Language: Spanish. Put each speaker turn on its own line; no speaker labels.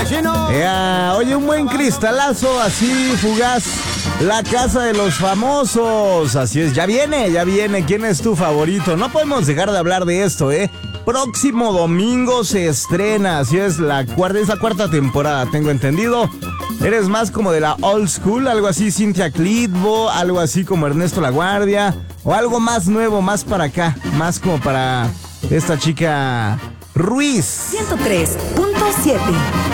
Oye, un buen cristalazo así, fugaz. La casa de los famosos. Así es, ya viene. ¿Quién es tu favorito? No podemos dejar de hablar de esto, ¿eh? Próximo domingo se estrena, así es, es la cuarta temporada, tengo entendido. Eres más como de la old school, algo así Cynthia Clitbo, algo así como Ernesto Laguardia, o algo más nuevo, más para acá, más como para esta chica Ruiz.
103.7